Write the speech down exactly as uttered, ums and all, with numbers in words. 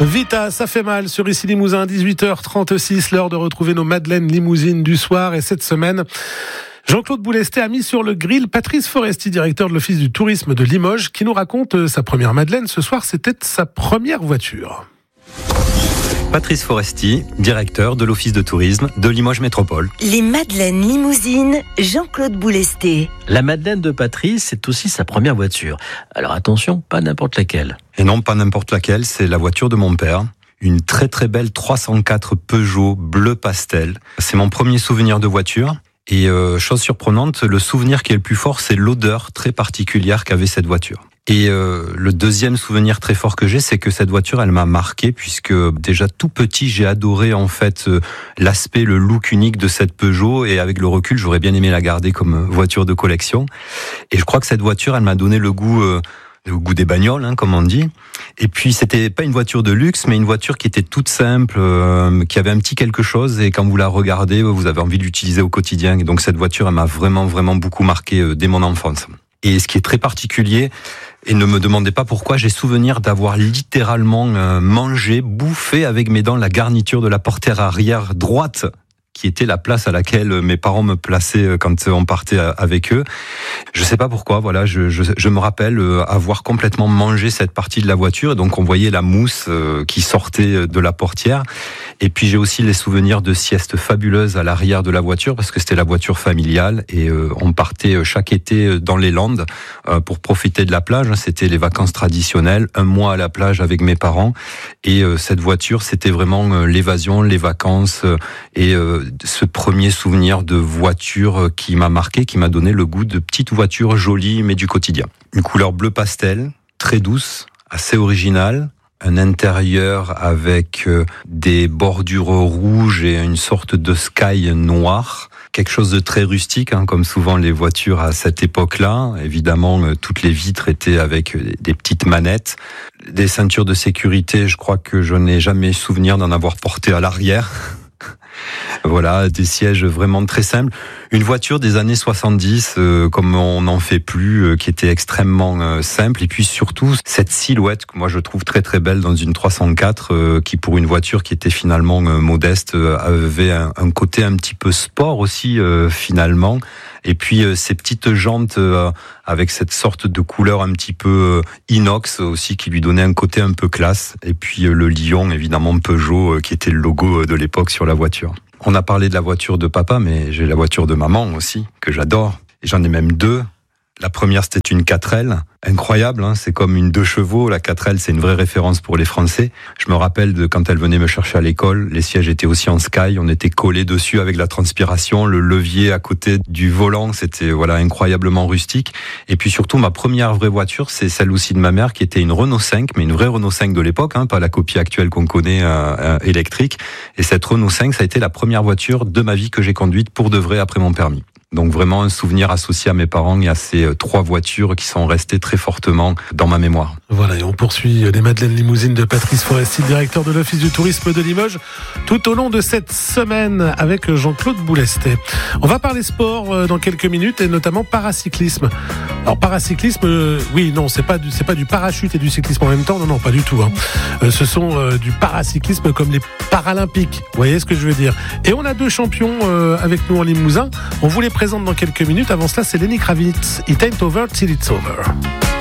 Vita, ça fait mal sur Ici Limousin, dix-huit heures trente-six, l'heure de retrouver nos madeleines limousines du soir. Et cette semaine, Jean-Claude Boulesté a mis sur le grill Patrice Foresti, directeur de l'Office du tourisme de Limoges, qui nous raconte sa première madeleine. Ce soir, c'était sa première voiture. Patrice Foresti, directeur de l'Office de tourisme de Limoges Métropole. Les madeleines limousines, Jean-Claude Boulesté. La madeleine de Patrice, c'est aussi sa première voiture. Alors attention, pas n'importe laquelle. Et non, pas n'importe laquelle, c'est la voiture de mon père. Une très très belle trois cent quatre Peugeot bleu pastel. C'est mon premier souvenir de voiture. Et euh, chose surprenante, le souvenir qui est le plus fort, c'est l'odeur très particulière qu'avait cette voiture. Et euh, le deuxième souvenir très fort que j'ai, c'est que cette voiture, elle m'a marqué, puisque déjà tout petit, j'ai adoré en fait euh, l'aspect, le look unique de cette Peugeot, et avec le recul, j'aurais bien aimé la garder comme voiture de collection. Et je crois que cette voiture, elle m'a donné le goût, euh, le goût des bagnoles, hein, comme on dit. Et puis c'était pas une voiture de luxe, mais une voiture qui était toute simple, euh, qui avait un petit quelque chose, et quand vous la regardez, vous avez envie de l'utiliser au quotidien. Et donc cette voiture, elle m'a vraiment vraiment beaucoup marqué euh, dès mon enfance. Et ce qui est très particulier, et ne me demandez pas pourquoi, j'ai souvenir d'avoir littéralement euh, mangé, bouffé avec mes dents la garniture de la portière arrière droite, qui était la place à laquelle mes parents me plaçaient quand on partait avec eux. Je sais pas pourquoi, voilà, je, je, je me rappelle avoir complètement mangé cette partie de la voiture, et donc on voyait la mousse qui sortait de la portière. Et puis j'ai aussi les souvenirs de siestes fabuleuses à l'arrière de la voiture, parce que c'était la voiture familiale, et on partait chaque été dans les Landes pour profiter de la plage. C'était les vacances traditionnelles, un mois à la plage avec mes parents, et cette voiture, c'était vraiment l'évasion, les vacances, et ce premier souvenir de voiture qui m'a marqué, qui m'a donné le goût de petite voiture jolie mais du quotidien. Une couleur bleu pastel, très douce, assez originale, un intérieur avec des bordures rouges et une sorte de sky noir. Quelque chose de très rustique, hein, comme souvent les voitures à cette époque-là. Évidemment, toutes les vitres étaient avec des petites manettes. Des ceintures de sécurité, je crois que je n'ai jamais souvenir d'en avoir porté à l'arrière. Voilà, des sièges vraiment très simples. Une voiture des années soixante-dix, euh, comme on n'en fait plus, euh, qui était extrêmement euh, simple. Et puis surtout, cette silhouette que moi je trouve très très belle dans une trois cent quatre, euh, qui pour une voiture qui était finalement euh, modeste, euh, avait un, un côté un petit peu sport aussi euh, finalement. Et puis euh, ces petites jantes euh, avec cette sorte de couleur un petit peu euh, inox aussi, qui lui donnait un côté un peu classe. Et puis euh, le lion, évidemment Peugeot, euh, qui était le logo de l'époque sur la voiture. On a parlé de la voiture de papa, mais j'ai la voiture de maman aussi, que j'adore. Et j'en ai même deux. La première, c'était une quatre L. Incroyable, hein, c'est comme une deux chevaux. La quatre L, c'est une vraie référence pour les Français. Je me rappelle de quand elle venait me chercher à l'école, les sièges étaient aussi en sky, on était collés dessus avec la transpiration, le levier à côté du volant, c'était voilà incroyablement rustique. Et puis surtout, ma première vraie voiture, c'est celle aussi de ma mère, qui était une Renault cinq, mais une vraie Renault cinq de l'époque, hein, pas la copie actuelle qu'on connaît euh, euh, électrique. Et cette Renault cinq, ça a été la première voiture de ma vie que j'ai conduite pour de vrai après mon permis. Donc vraiment un souvenir associé à mes parents et à ces trois voitures qui sont restées très fortement dans ma mémoire. Voilà, et on poursuit les madeleines limousines de Patrice Foresti, directeur de l'Office du tourisme de Limoges, tout au long de cette semaine avec Jean-Claude Boulesté. On va parler sport dans quelques minutes, et notamment paracyclisme. Alors paracyclisme, euh, oui, non, c'est pas du, c'est pas du parachute et du cyclisme en même temps, non, non, pas du tout. Hein. Euh, ce sont euh, du paracyclisme comme les Paralympiques, vous voyez ce que je veux dire. Et on a deux champions euh, avec nous en Limousin. On vous les présente dans quelques minutes. Avant cela, c'est Lenny Kravitz. It ain't over till it's over.